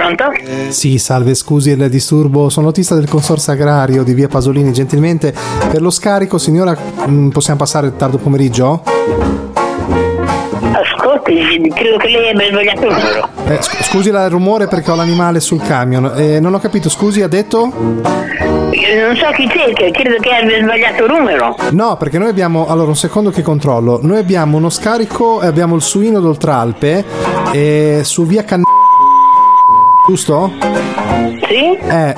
Pronto? Sì, salve, scusi il disturbo, sono autista del consorzio agrario di via Pasolini, gentilmente per lo scarico, signora, possiamo passare tardo pomeriggio? Ascolti, credo che lei abbia sbagliato il numero. Scusi il rumore perché ho l'animale sul camion, non ho capito, scusi, ha detto? Non so chi cerca, credo che abbia sbagliato il numero. No, perché noi abbiamo, allora un secondo che controllo, noi abbiamo uno scarico, abbiamo il suino d'Oltralpe su via giusto? Sì?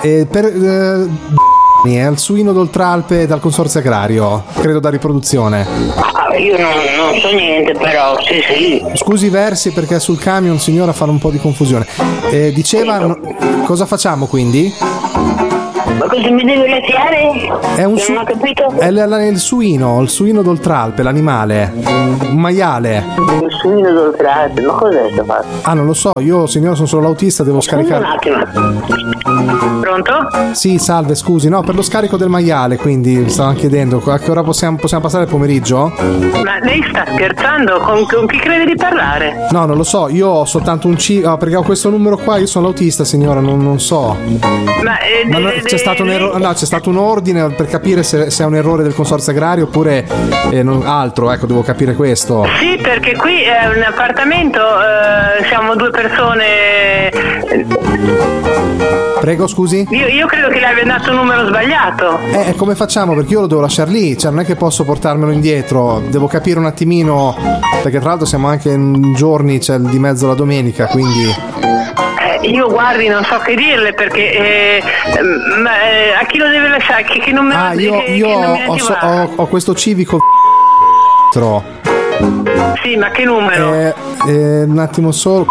È il suino d'Oltralpe dal consorzio agrario, credo da riproduzione. Io non so niente, però sì. Scusi i versi perché sul camion, signora, fanno un po' di confusione. Diceva, cosa facciamo quindi? Ma cosa mi deve lasciare? Non ho capito. È il suino d'Oltralpe, l'animale, un maiale. Il suino d'Oltralpe, ma cos'è sta fatto? Ah, non lo so, io signora sono solo l'autista, devo scaricare. Un attimo. Pronto? Sì, salve, scusi, no, per lo scarico del maiale, quindi stavano chiedendo a che ora possiamo passare il pomeriggio? Ma lei sta scherzando? Con chi crede di parlare? No, non lo so, io ho soltanto un perché ho questo numero qua, io sono l'autista, signora, non so. Ma c'è stato un errore, no, c'è stato un ordine per capire se è un errore del consorzio agrario oppure altro, ecco, devo capire questo. Sì, perché qui è un appartamento, siamo due persone. Prego, scusi? Io credo che le abbia dato un numero sbagliato. Come facciamo? Perché io lo devo lasciare lì, cioè non è che posso portarmelo indietro, devo capire un attimino, perché tra l'altro siamo anche in giorni, c'è di mezzo la domenica, quindi... Io guardi, non so che dirle perché a chi lo deve lasciare? Che numero? Ho questo civico. Sì, ma che numero? Un attimo solo.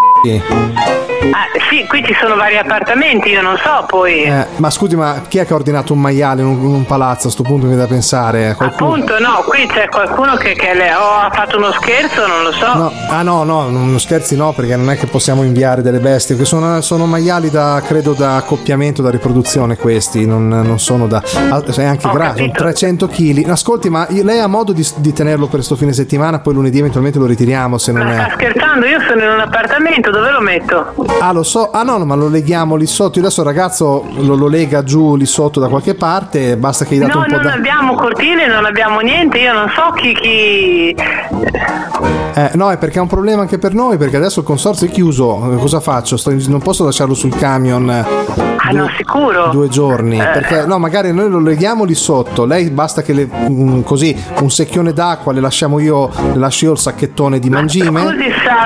Sì, qui ci sono vari appartamenti, io non so poi. Ma scusi, ma chi è che ha ordinato un maiale in un palazzo? A sto punto mi da pensare. Appunto, no, qui c'è qualcuno che ha fatto uno scherzo, non lo so. No, scherzi no, perché non è che possiamo inviare delle bestie, che sono maiali credo da accoppiamento, da riproduzione questi, non sono da... È anche grasso, sono 300 kg. Ascolti, ma lei ha modo di tenerlo per sto fine settimana, poi lunedì eventualmente lo ritiriamo se non è... Ma sta scherzando? Io sono in un appartamento, dove lo metto? Lo so, no, ma lo leghiamo lì sotto. Io adesso il ragazzo lo lega giù lì sotto da qualche parte, basta che gli date un po'. No, non abbiamo cortile, non abbiamo niente, io non so chi... No, è perché è un problema anche per noi, perché adesso il consorzio è chiuso. Cosa faccio? Non posso lasciarlo sul camion no, sicuro 2 giorni, perché no, magari noi lo leghiamo lì sotto, lei basta che così un secchione d'acqua le lascio io il sacchettone di mangime. Scusi,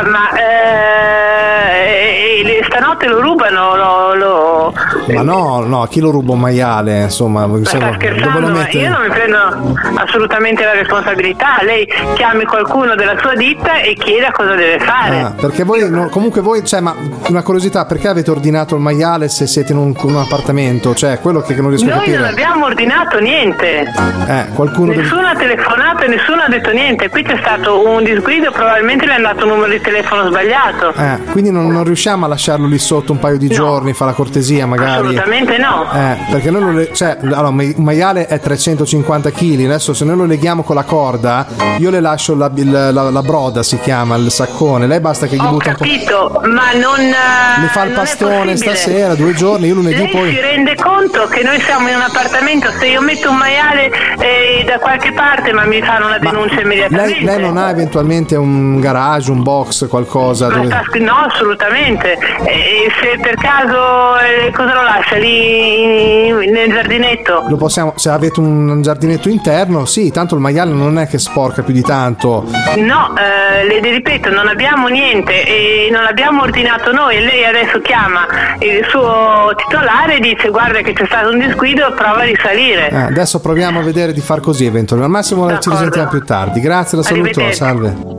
stanotte lo rubano, Ma no, a chi lo ruba un maiale, insomma, sta scherzando, ma io non mi prendo assolutamente la responsabilità. Lei chiami qualcuno della sua ditta e chieda cosa deve fare. Perché comunque voi, cioè, ma una curiosità, perché avete ordinato il maiale se siete in un appartamento? Cioè, quello che non riesco a capire. Noi non abbiamo ordinato niente. Nessuno ha telefonato e nessuno ha detto niente. Qui c'è stato un disguido, probabilmente le è andato un numero di telefono sbagliato. Quindi non riusciamo a lasciarlo lì sotto un paio di giorni, fa la cortesia magari. Assolutamente no. Perché noi un maiale è 350 kg, adesso se noi lo leghiamo con la corda, io le lascio la broda, si chiama, il saccone, lei basta che gli butta un po'. Ho capito, ma non mi fa il pastone stasera, 2 giorni, io lunedì lei poi... si rende conto che noi siamo in un appartamento, se io metto un maiale da qualche parte, ma mi fanno una denuncia immediatamente. Lei non ha eventualmente un garage, un box, qualcosa? No, assolutamente. E se per caso cosa lo lascia lì nel giardinetto? Lo possiamo, se avete un giardinetto interno, sì, tanto il maiale non è che sporca più di tanto. No, le ripeto, non abbiamo niente e non l'abbiamo ordinato noi, e lei adesso chiama il suo titolare e dice: guarda che c'è stato un disguido, prova a risalire. Adesso proviamo a vedere di far così eventualmente, al massimo ci risentiamo più tardi. Grazie, la saluto, salve.